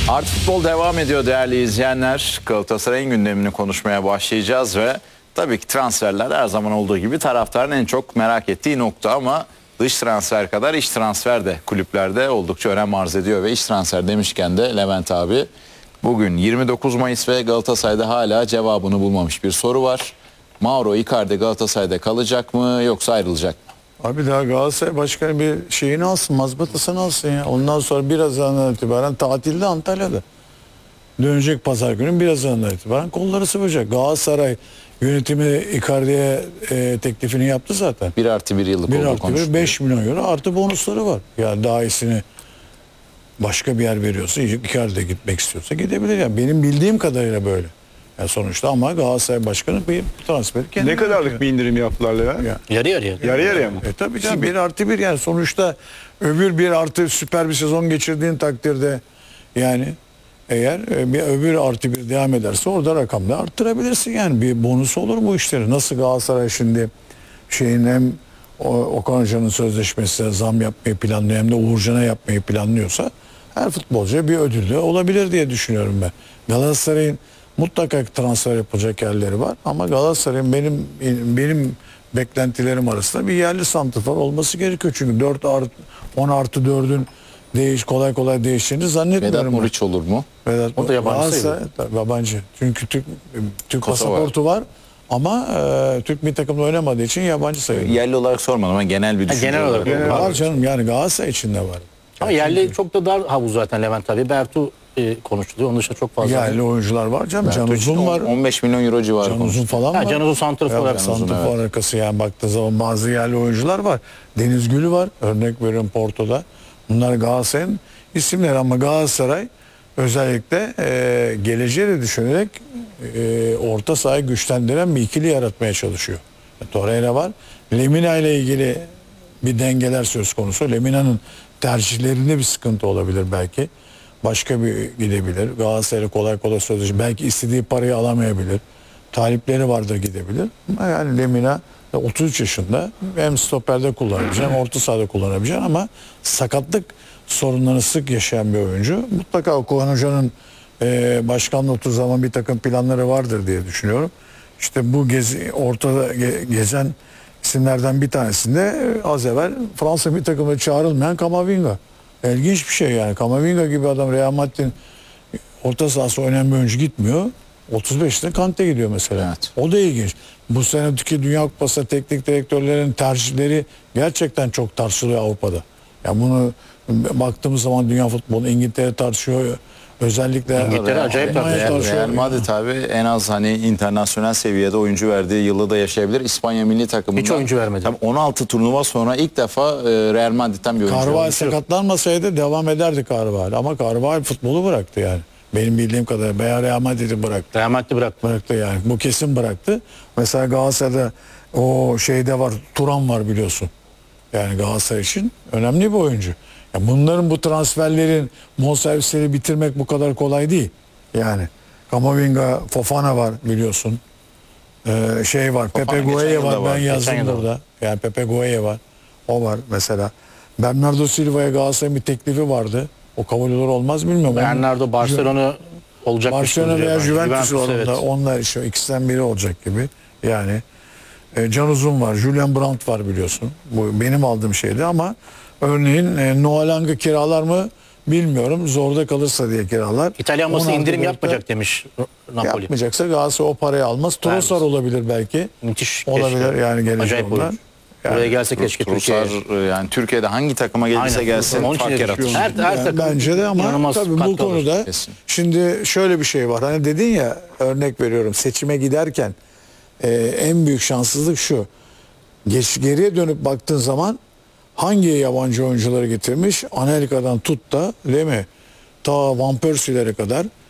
Artık futbol devam ediyor değerli izleyenler. Galatasaray'ın gündemini konuşmaya başlayacağız ve tabii ki transferler her zaman olduğu gibi taraftarın en çok merak ettiği nokta, ama dış transfer kadar iç transfer de kulüplerde oldukça önem arz ediyor ve iç transfer demişken de Levent abi, bugün 29 Mayıs ve Galatasaray'da hala cevabını bulmamış bir soru var. Mauro Icardi Galatasaray'da kalacak mı yoksa ayrılacak mı? Abi daha Galatasaray Başkanı bir şeyini alsın, mazbatasını alsın ya. Ondan sonra birazdan itibaren tatilde Antalya'da. Dönecek pazar günü, birazdan itibaren kolları sıvayacak. Galatasaray yönetimi Icardi'ye teklifini yaptı zaten. 1+1 yıllık 1 olduğu artı 1 konuşuluyor. 5 milyon euro artı bonusları var. Yani daha iyisini başka bir yer veriyorsa, Icardi'ye gitmek istiyorsa gidebilir. Yani benim bildiğim kadarıyla böyle. Yani sonuçta ama Galatasaray Başkanı bir transferi kendi Ne kadarlık yapıyor. bir indirim yaptılar Levent? Ya. Yarı yarıya. Yarı yarıya mı? Tabii canım 1+1 yani sonuçta öbür 1+ süper bir sezon geçirdiğin takdirde yani eğer bir öbür +1 devam ederse orada rakamda arttırabilirsin yani bir bonus olur bu işleri. Nasıl Galatasaray şimdi şeyin hem Okan Hoca'nın sözleşmesine zam yapmayı planlıyor hem de Uğurcan'a yapmayı planlıyorsa her futbolcuya bir ödüllü olabilir diye düşünüyorum ben. Galatasaray'ın mutlaka transfer yapacak yerleri var ama Galatasaray'ın benim beklentilerim arasında bir yerli santrafor olması gerekiyor. Çünkü 10+4'ün kolay kolay değişeceğini zannetmiyorum. Vedat Muriç olur mu? O da yabancı sayılır. Tabii yabancı. Çünkü Türk Kosova. pasaportu var ama Türk milli takımda oynamadığı için yabancı sayılır. Yerli olarak sormadım ama genel bir düşünce genel olarak. Var canım yani Galatasaray içinde var. Ama yerli çok da dar havuz zaten Levent abi. Bertu konuşuluyor. Onun dışında çok fazla. Yerli oyuncular var canım. Can Uzun var. 15 milyon euro civarı Can Uzun falan var. Can Uzun santrafor Evet, olarak. santrafor arkası yani baktığı zaman bazı yerli oyuncular var. Deniz Gülü var. Örnek veriyorum Porto'da. Bunlar Galatasaray'ın isimleri ama Galatasaray özellikle geleceği de düşünerek orta sahayı güçlendiren bir ikili yaratmaya çalışıyor. Torreira var. Lemina ile ilgili bir dengeler söz konusu. Lemina'nın tercihlerinde bir sıkıntı olabilir belki. Başka bir gidebilir. Galatasaray'la kolay kolay sözleşme. Belki istediği parayı alamayabilir. Talipleri vardır gidebilir. Ama yani Lemina 33 yaşında hem stoperde kullanabileceksin hem orta sahada kullanabileceksin ama sakatlık sorunlarını sık yaşayan bir oyuncu. Mutlaka Okan Hoca'nın başkanla oturduğu zaman bir takım planları vardır diye düşünüyorum. İşte bu ortada gezen isimlerden bir tanesinde az evvel Fransa bir takımda çağrılmayan Kamavinga. İlginç bir şey yani. Kamavinga gibi adam Real Madrid'in orta sahası oynayan bir oyuncu gitmiyor. 35'te Kante gidiyor mesela. Evet. O da ilginç. Bu senedeki Dünya Kupası teknik direktörlerin tercihleri gerçekten çok tartışılıyor Avrupa'da. Yani bunu baktığımız zaman dünya futbolu İngiltere tartışıyor. Özellikle İngiltere acayip Almanya tartışıyor. Real Madrid abi en az hani internasyonel seviyede oyuncu verdiği yılı da yaşayabilir. İspanya milli takımında Hiç oyuncu vermedi. Tabii 16 turnuva sonra ilk defa Real Madrid'den bir oyuncu Carvajal aldı. sakatlanmasaydı devam ederdi Carvajal. Ama Carvajal futbolu bıraktı yani. Benim bildiğim kadarıyla veya Real Madrid'i bıraktı. Real Madrid bıraktı. Bıraktı yani. Bu kesin bıraktı. Mesela Galatasaray'da o şeyde var. Turan var biliyorsun. Yani Galatasaray için önemli bir oyuncu. Ya bunların bu transferlerin bonservisleri bitirmek bu kadar kolay değil. Yani Kamavinga, Fofana var biliyorsun. Şey var. Pepe geçen Gueye yılda var. var. Ben Geçen yazdım yılda burada. Yani Pepe Gueye var. O var mesela. Bernardo Silva'ya Galatasaray'ın bir teklifi vardı. O kabul olur olmaz bilmiyorum. Bernardo Barcelona olacak. Barcelona veya Juventus var evet. onda. Onlar işte ikisinden biri olacak gibi. Yani Can Uzun var. Julian Brandt var biliyorsun. Bu benim aldığım şeydi ama örneğin Noah Lang'ı kiralar mı bilmiyorum. Zorda kalırsa diye kiralar. İtalyan basını 16 indirim Ocak'ta yapmayacak demiş Napoli. Yapmayacaksa Galatasaray o parayı almaz. Trossard olabilir belki. Müthiş. Olabilir keşke. yani gelecek Acayip onlar. olur. Yani Buraya gelse keşke Türkiye'ye. Trossard yani Türkiye'de hangi takıma gelirse Aynen. gelsin Onun için fark de yaratır. düşünüyorum. Her Yani takım bence de ama inanılmaz tabii bu katkı alır. konuda Kesin. şimdi şöyle bir şey var. Hani dedin ya örnek veriyorum seçime giderken en büyük şanssızlık şu. Geriye dönüp baktığın zaman hangi yabancı oyuncuları getirmiş? Anelka'dan tut da değil mi? Ta Van Persie'lere kadar